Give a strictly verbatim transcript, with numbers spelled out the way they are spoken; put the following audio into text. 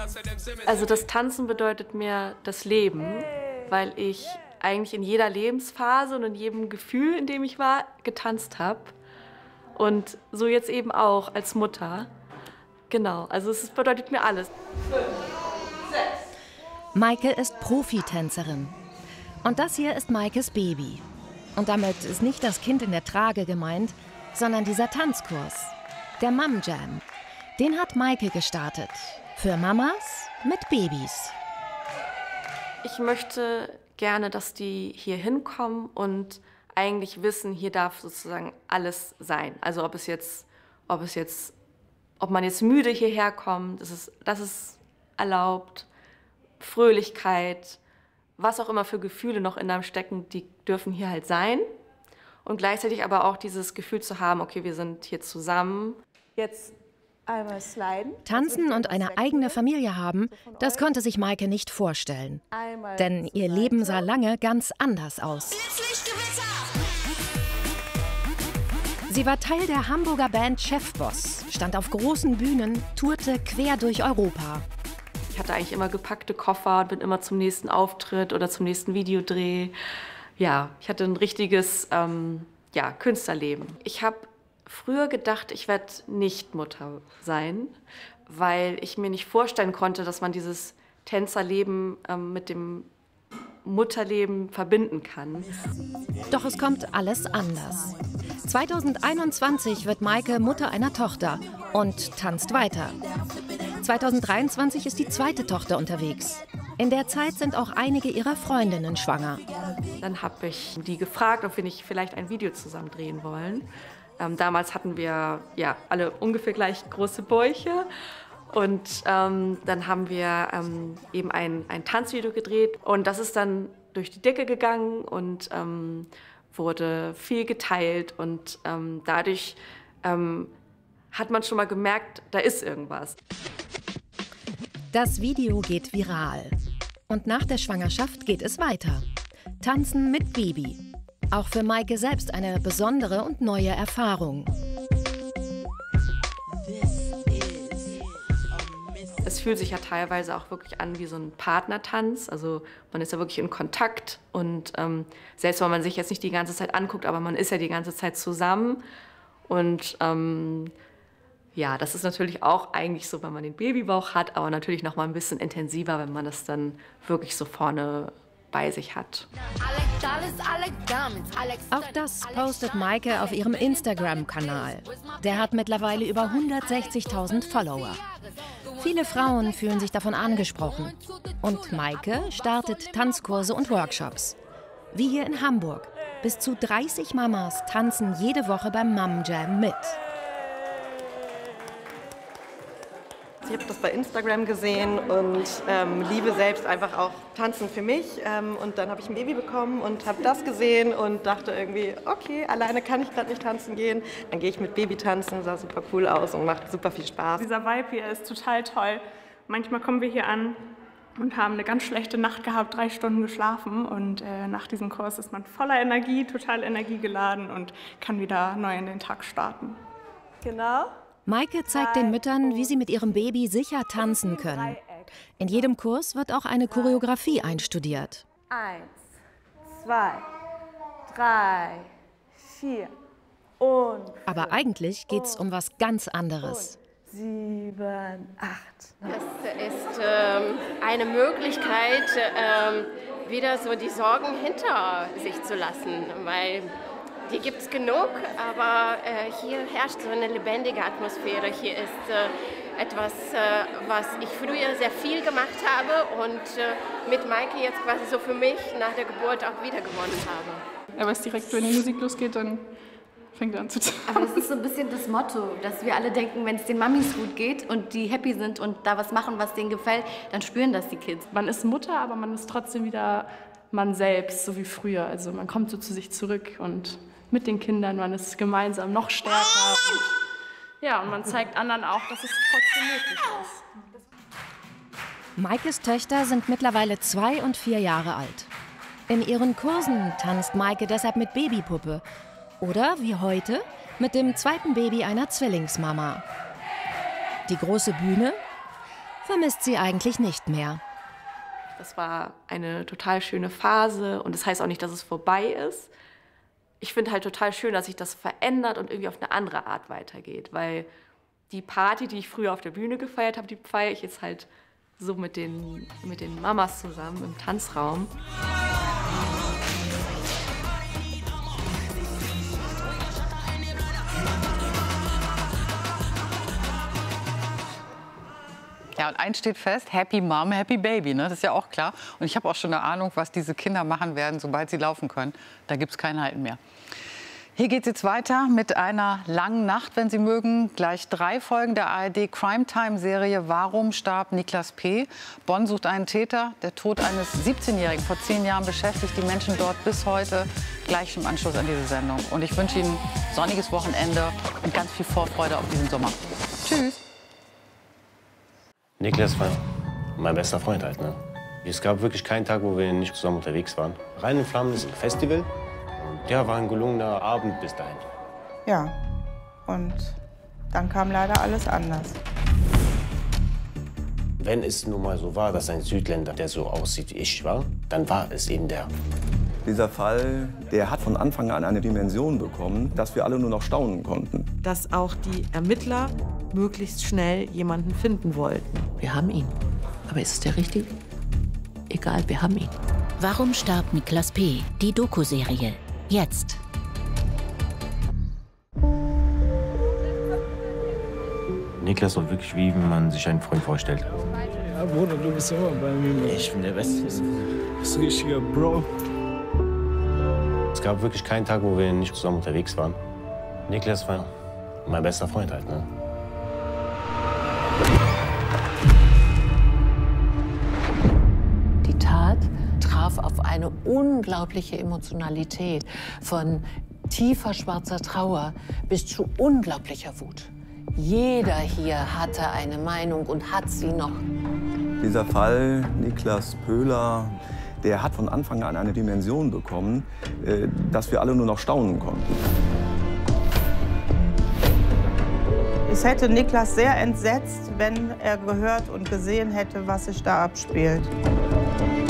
Also das Tanzen bedeutet mir das Leben, weil ich eigentlich in jeder Lebensphase und in jedem Gefühl, in dem ich war, getanzt habe. Und so jetzt eben auch als Mutter. Genau, also es bedeutet mir alles. Maike ist Profitänzerin. Und das hier ist Maikes Baby. Und damit ist nicht das Kind in der Trage gemeint, sondern dieser Tanzkurs, der Mom Jam. Den hat Maike gestartet. Für Mamas mit Babys. Ich möchte gerne, dass die hier hinkommen und eigentlich wissen, hier darf sozusagen alles sein. Also ob es jetzt, ob es jetzt, ob man jetzt müde hierher kommt, das ist, das ist erlaubt. Fröhlichkeit, was auch immer für Gefühle noch in einem stecken, die dürfen hier halt sein. Und gleichzeitig aber auch dieses Gefühl zu haben, okay, wir sind hier zusammen. Jetzt einmal sliden. Tanzen und eine eigene Familie haben, das konnte sich Maike nicht vorstellen. Denn ihr Leben sah lange ganz anders aus. Sie war Teil der Hamburger Band Chefboss, stand auf großen Bühnen, tourte quer durch Europa. Ich hatte eigentlich immer gepackte Koffer und bin immer zum nächsten Auftritt oder zum nächsten Videodreh. Ja, ich hatte ein richtiges ähm, ja, Künstlerleben. Ich habe früher gedacht, ich werde nicht Mutter sein, weil ich mir nicht vorstellen konnte, dass man dieses Tänzerleben ähm, mit dem Mutterleben verbinden kann. Doch es kommt alles anders. zweitausendeinundzwanzig wird Maike Mutter einer Tochter und tanzt weiter. zweitausenddreiundzwanzig ist die zweite Tochter unterwegs. In der Zeit sind auch einige ihrer Freundinnen schwanger. Dann habe ich die gefragt, ob wir nicht vielleicht ein Video zusammen drehen wollen. Ähm, damals hatten wir ja alle ungefähr gleich große Bäuche. Und ähm, dann haben wir ähm, eben ein, ein Tanzvideo gedreht. Und das ist dann durch die Decke gegangen und ähm, wurde viel geteilt. Und ähm, dadurch ähm, hat man schon mal gemerkt, da ist irgendwas. Das Video geht viral. Und nach der Schwangerschaft geht es weiter. Tanzen mit Baby. Auch für Maike selbst eine besondere und neue Erfahrung. Es fühlt sich ja teilweise auch wirklich an wie so ein Partnertanz. Also man ist ja wirklich in Kontakt. Und ähm, selbst wenn man sich jetzt nicht die ganze Zeit anguckt, aber man ist ja die ganze Zeit zusammen. Und ähm, ja, das ist natürlich auch eigentlich so, wenn man den Babybauch hat, aber natürlich noch mal ein bisschen intensiver, wenn man das dann wirklich so vorne bei sich hat. Auch das postet Maike auf ihrem Instagram-Kanal. Der hat mittlerweile über hundertsechzigtausend Follower. Viele Frauen fühlen sich davon angesprochen. Und Maike startet Tanzkurse und Workshops. Wie hier in Hamburg. Bis zu dreißig Mamas tanzen jede Woche beim Mom Jam mit. Ich habe das bei Instagram gesehen und ähm, liebe selbst einfach auch Tanzen für mich. Ähm, und dann habe ich ein Baby bekommen und habe das gesehen und dachte irgendwie, okay, alleine kann ich gerade nicht tanzen gehen. Dann gehe ich mit Baby tanzen, sah super cool aus und macht super viel Spaß. Dieser Vibe hier ist total toll. Manchmal kommen wir hier an und haben eine ganz schlechte Nacht gehabt, drei Stunden geschlafen. Und äh, nach diesem Kurs ist man voller Energie, total energiegeladen und kann wieder neu in den Tag starten. Genau. Maike zeigt den Müttern, wie sie mit ihrem Baby sicher tanzen können. In jedem Kurs wird auch eine Choreografie einstudiert. Eins, zwei, drei, vier und Aber eigentlich geht's um was ganz anderes. sieben, acht. Es ist ähm, eine Möglichkeit, ähm, wieder so die Sorgen hinter sich zu lassen, weil die gibt es genug, aber äh, hier herrscht so eine lebendige Atmosphäre. Hier ist äh, etwas, äh, was ich früher sehr viel gemacht habe und äh, mit Maike jetzt quasi so für mich nach der Geburt auch wieder gewonnen habe. Aber es direkt, wenn die Musik losgeht, dann fängt er an zu tanzen. Aber das ist so ein bisschen das Motto, dass wir alle denken, wenn es den Mamis gut geht und die happy sind und da was machen, was denen gefällt, dann spüren das die Kids. Man ist Mutter, aber man ist trotzdem wieder man selbst, so wie früher. Also man kommt so zu sich zurück und mit den Kindern, man ist gemeinsam noch stärker. Und, ja, und man zeigt anderen auch, dass es trotzdem möglich ist. Maikes Töchter sind mittlerweile zwei und vier Jahre alt. In ihren Kursen tanzt Maike deshalb mit Babypuppe. Oder, wie heute, mit dem zweiten Baby einer Zwillingsmama. Die große Bühne? vermisst sie eigentlich nicht mehr. Das war eine total schöne Phase und das heißt auch nicht, dass es vorbei ist. Ich finde halt total schön, dass sich das verändert und irgendwie auf eine andere Art weitergeht, weil die Party, die ich früher auf der Bühne gefeiert habe, die feiere ich jetzt halt so mit den, mit den Mamas zusammen im Tanzraum. Ja, und eins steht fest, Happy Mom, Happy Baby, ne? Das ist ja auch klar. Und ich habe auch schon eine Ahnung, was diese Kinder machen werden, sobald sie laufen können. Da gibt es kein Halten mehr. Hier geht es jetzt weiter mit einer langen Nacht, wenn Sie mögen. Gleich drei Folgen der A R D Crime-Time-Serie Warum starb Niklas P. Bonn sucht einen Täter. Der Tod eines siebzehnjährigen vor zehn Jahren beschäftigt die Menschen dort bis heute. Gleich im Anschluss an diese Sendung. Und ich wünsche Ihnen ein sonniges Wochenende und ganz viel Vorfreude auf diesen Sommer. Tschüss. Niklas war mein bester Freund halt, ne? Es gab wirklich keinen Tag, wo wir nicht zusammen unterwegs waren. Rein in Flammen ist ein Festival. Und ja, war ein gelungener Abend bis dahin. Ja, und dann kam leider alles anders. Wenn es nun mal so war, dass ein Südländer, der so aussieht wie ich war, dann war es eben der. Dieser Fall, der hat von Anfang an eine Dimension bekommen, dass wir alle nur noch staunen konnten. Dass auch die Ermittler möglichst schnell jemanden finden wollten. Wir haben ihn. Aber ist es der Richtige? Egal, wir haben ihn. Warum starb Niklas P.? Die Doku-Serie. Jetzt. Niklas war wirklich wie man sich einen Freund vorstellt. Ja, Bruder, du bist immer bei mir. Ich bin der Beste. Du bist ein richtiger Bro. Es gab wirklich keinen Tag, wo wir nicht zusammen unterwegs waren. Niklas war mein bester Freund halt, ne? Die Tat traf auf eine unglaubliche Emotionalität, von tiefer schwarzer Trauer bis zu unglaublicher Wut. Jeder hier hatte eine Meinung und hat sie noch. Dieser Fall, Niklas Pöhler, der hat von Anfang an eine Dimension bekommen, äh, dass wir alle nur noch staunen konnten. Es hätte Niklas sehr entsetzt, wenn er gehört und gesehen hätte, was sich da abspielt.